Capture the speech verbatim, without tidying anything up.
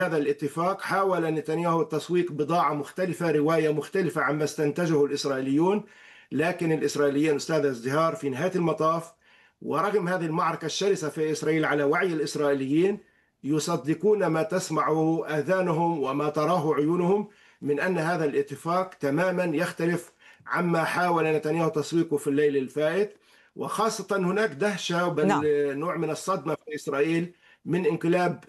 هذا الاتفاق حاول نتنياهو تسويق بضاعة مختلفة، رواية مختلفة عما استنتجه الإسرائيليون. لكن الإسرائيليين أستاذ ازدهار في نهاية المطاف، ورغم هذه المعركة الشرسة في إسرائيل على وعي الإسرائيليين، يصدقون ما تسمعه آذانهم وما تراه عيونهم من أن هذا الاتفاق تماما يختلف عما حاول نتنياهو تسويقه في الليل الفائت. وخاصة هناك دهشة بل نعم. نوع من الصدمة في إسرائيل من انقلاب